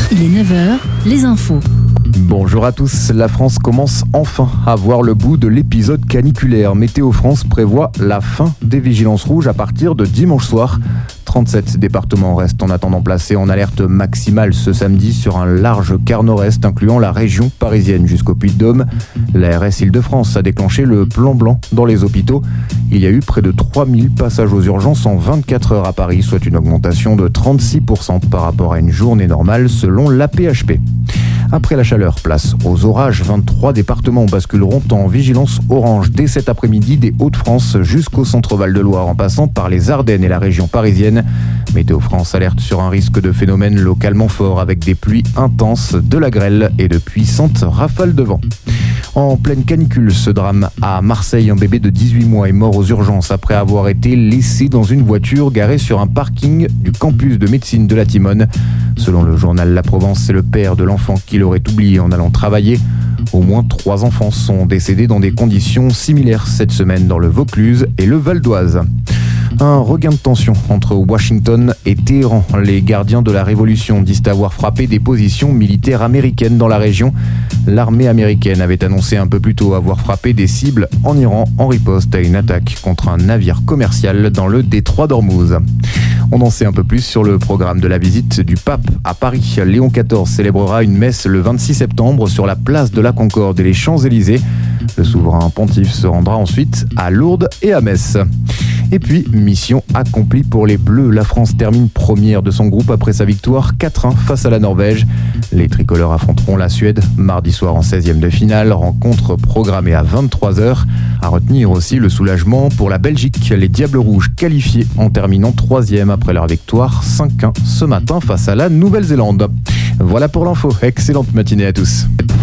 Il est 9h, les infos. Bonjour à tous, la France commence enfin à voir le bout de l'épisode caniculaire. Météo France prévoit la fin des vigilances rouges à partir de dimanche soir. 37 départements restent en attendant placés en alerte maximale ce samedi sur un large quart nord-est incluant la région parisienne jusqu'au Puy-de-Dôme. L'ARS Île-de-France a déclenché le plan blanc dans les hôpitaux. Il y a eu près de 3000 passages aux urgences en 24 heures à Paris, soit une augmentation de 36% par rapport à une journée normale selon l'AP-HP. Après la chaleur, place aux orages. 23 départements basculeront en vigilance orange dès cet après-midi des Hauts-de-France jusqu'au centre Val-de-Loire en passant par les Ardennes et la région parisienne. Météo France alerte sur un risque de phénomène localement fort avec des pluies intenses, de la grêle et de puissantes rafales de vent. En pleine canicule, ce drame à Marseille, un bébé de 18 mois est mort aux urgences après avoir été laissé dans une voiture garée sur un parking du campus de médecine de la Timone. Selon le journal La Provence, c'est le père de l'enfant qui l'aurait oublié en allant travailler. Au moins 3 enfants sont décédés dans des conditions similaires cette semaine dans le Vaucluse et le Val d'Oise. Un regain de tension entre Washington et Téhéran. Les gardiens de la révolution disent avoir frappé des positions militaires américaines dans la région. L'armée américaine avait annoncé un peu plus tôt avoir frappé des cibles en Iran en riposte à une attaque contre un navire commercial dans le détroit d'Ormuz. On en sait un peu plus sur le programme de la visite du pape à Paris. Léon XIV célébrera une messe le 26 septembre sur la place de la Concorde et les Champs-Élysées. Le souverain pontife se rendra ensuite à Lourdes et à Metz. Et puis, mission accomplie pour les Bleus. La France termine première de son groupe après sa victoire 4-1 face à la Norvège. Les tricolores affronteront la Suède mardi soir en 16e de finale. Rencontre programmée à 23h. À retenir aussi le soulagement pour la Belgique. Les Diables Rouges qualifiés en terminant 3e après leur victoire 5-1 ce matin face à la Nouvelle-Zélande. Voilà pour l'info. Excellente matinée à tous.